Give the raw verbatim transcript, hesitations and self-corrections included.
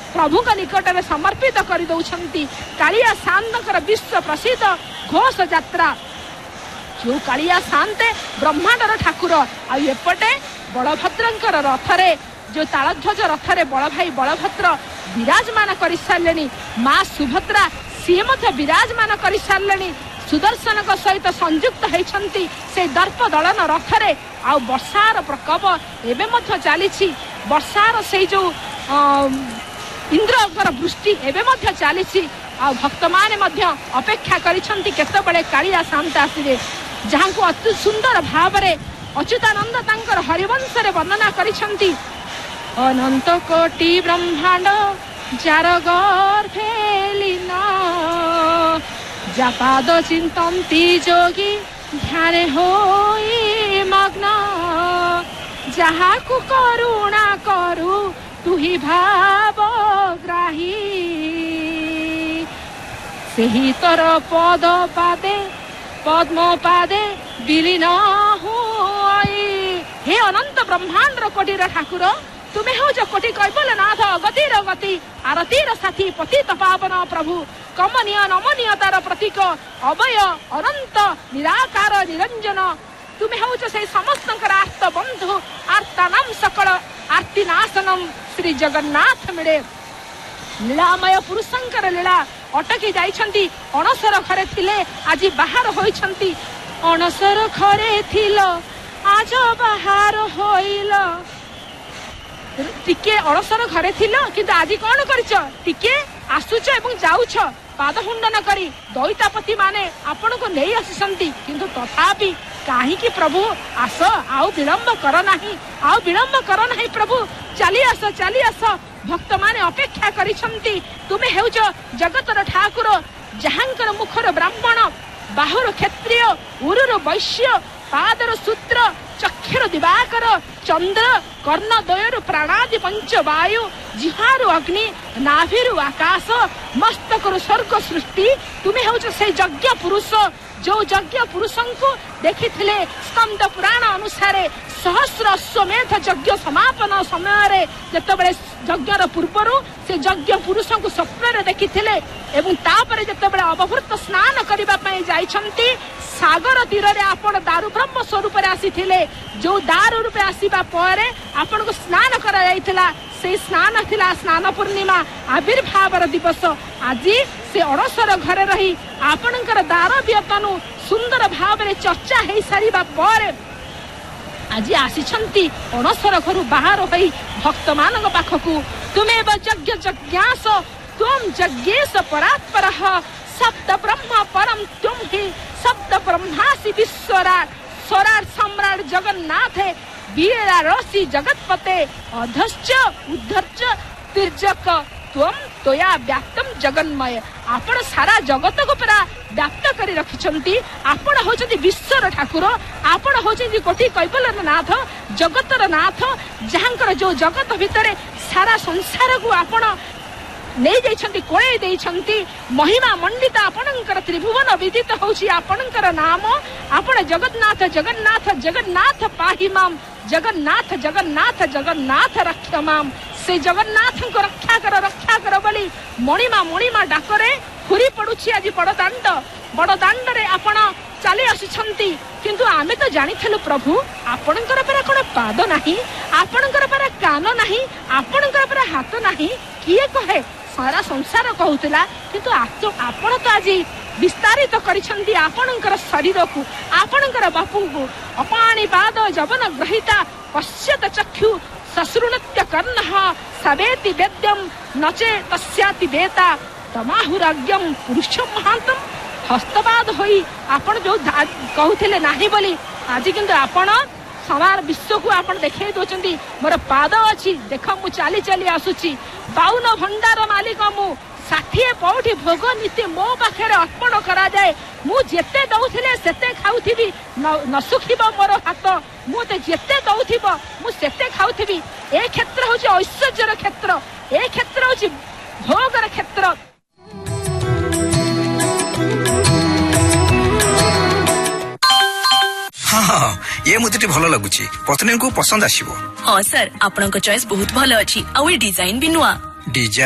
प्रभु निकट में समर्पित कर दौरान कालिया शांतर विश्व प्रसिद्ध घोष यात्रा जो कालिया शांते ब्रह्मांडर ठाकुर आएपटे बलभद्र रथरे जो तालध्वज रथरे बड़ भाई बलभद्र विराजमान कर सारे माँ सुभद्रा सी विराजमान कर सारे सुदर्शन सहित संयुक्त होती से दर्प दलन रथरे आ वर्षार प्रकोप एवं चली वर्षार से जो इंद्र वृष्टि एवं चली आ भक्त माने अपेक्षा करते कालिया शांत आसवे जहाँ को अति सुंदर भाव अच्युतानंद तांकर हरिवंश रे वर्णना करिसेंती अनंत कोटि ब्रह्मांड जार गर्भे लीन जापाद चिंतन्ति जोगी ध्यान होई मग्न जहा को करुणा करू तुही भाव ग्राही सेही तर पद पादे पद्म पादे विलीन होई। हे अनंत ब्रह्मांड कोटिर ठाकुर तुम्हें हो जो कोटि कैबलनाथ गतिर गति आरतीर साथी पतित पावन प्रभु कमनीय नमनीयतार प्रतीक अभय अनंत निराकार निरंजन तुम्हें हो जो से समस्त आर्त बंधु आर्तानाम सकल आर्तिनाशनम श्री जगन्नाथ मिले लीलामय पुरुषंकर लीला अटकी जाइछंती अणसर घरे थिले आज बाहर होइछंती अणसर घरे थिल आज बाहर होइल टिके अणसर घरे थिल किंतु आज कौन करिछ टिके आसुछ एवं जाउछ पादहुंडन करी दैतापति माने आपण को नहीं आसिसंती किंतु तथापि काहे कि प्रभु आस आउ विलंब कर नाही आउ विलंब कर नाही प्रभु चली आस चली आस भक्त माने अपेक्षा करिसंती तुमे हेउछ जगतर ठाकुर जहांकर मुखर ब्राह्मण बाहुर क्षत्रिय उरुर वैश्य पादर सूत्र चक्षुर दिवाकर चंद्र कर्ण दयर प्राणादि पंच वायु जिहारु अग्नि नाभिरु आकाश मस्तकर स्वर्ग सृष्टि तुम्हें हेउछ से यज्ञ पुरुष जो यज्ञ पुरुषों को देखी स्कंद पुराण अनुसार सहस्र अश्वमेध यज्ञ समापन समय जितेबाला यज्ञर पूर्वर से यज्ञ पुरुष को स्वप्न देखी जितेबाला अवभूत स्नान करने जाइछंती सागर तीर रे आपण दारु ब्रह्म स्वरूप आसी जो दारु रूपे आसीबा पर आपण को स्नान करा जाइथिला से स्नान थिला स्नान पूर्णिमा आविर्भावर दिवस आज से अणसर घरे रही आपणकर दार व्यतनु सुंदर भाव में चर्चा हो सारिबा पर आज आसीछंती अणसर घर बाहर होई भक्त मानक पाखकु तुमे यज्ञ जज्ञास तुम यज्ञेश परात्परः शब्द ब्रह्म परम तुम ही शब्द ब्रह्मासि विश्वराट स्वराट सम्राट जगन्नाथ वीरा रसी जगतपते अधश्च उद्धर्च तिर्जक त्वम तोया व्याप्तम जगन्मय आपण सारा जगत को पूरा व्याप्त करी रखिछंती आपण होचंती विश्वर ठाकुर आपण होचंती कोटि कैबलर नाथ जगतर नाथ जहांकर जो जगत भितरे सारा संसार को आपण नहीं जाइछंती कोळे देइछंती महिमा मंडित आपणकर त्रिभुवन विदित होछि आपणकर नाम आपण जगन्नाथ जगन्नाथ जगन्नाथ पाहि माम जगन्नाथ जगन्नाथ जगन्नाथ रक्षा माम से जगन्नाथ को रक्षा कर रक्षा कर बोली मणिमा मणिमा डाकरे हुरी पडुछि आज बड़ दांड बड़ दांड रे आपण चली आसिछंती किंतु आमे तो जानिथलु प्रभु आपणकर पर कोन पाद नाही आपणकर पर कान नाही आपणकर पर हाथ नाही किए कहे सारा संसार कहूला किंतु आपण तो आज विस्तारित करिछंती आपणकर शरीर को आपणकर बापू को अपाणी पाद जवन ग्रहिता पश्यत चक्षु सश्रुणत्य कर्णः सवेति वेद्यम नचे तस्याति वेता तमाहुराज्ञम पुरुषम महांतम हस्तपाद होई आपण जो कहूले नाही बोली आज किंतु आपण सारा विश्व को आपण देखे दोचंती मोर पाद अछि देख मु चाली चाली आसुची बाउन भंडार मालिक मु षाठिए पौठी भोग नीति मो पाखे अर्पण करा जाए मु जेते दउथिले सेते खाउथिबी न सुखिब मोर हाथ मुते जेते दउथिब मु सेते खाउथिबी ए क्षेत्र होची ऐश्वर्यर क्षेत्र ए क्षेत्र होची भोगर क्षेत्र। हाँ हाँ ये मुझे भल लगुच पत्नी को पसंद आसीबो। हाँ सर आपन चॉइस बहुत भल अछि आ डिजाइन भी नुआ डिजाइन